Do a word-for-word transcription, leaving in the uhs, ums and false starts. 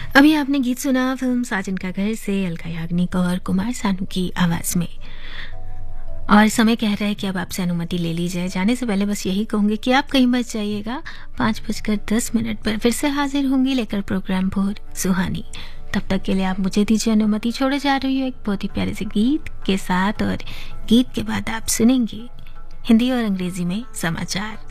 अभी आपने गीत सुना फिल्म साजन का घर से अलका याग्निक और कुमार सानू की आवाज में। और समय कह रहा है कि अब आपसे अनुमति ले ली जाए। जाने से पहले बस यही कहूंगी कि आप कहीं मत जाइएगा। पाँच बजकर दस मिनट पर फिर से हाजिर होंगी लेकर प्रोग्राम भोर सुहानी। तब तक के लिए आप मुझे दीजिए अनुमति। छोड़े जा रही हूँ एक बहुत ही प्यारे से गीत के साथ, और गीत के बाद आप सुनेंगे हिंदी और अंग्रेजी में समाचार।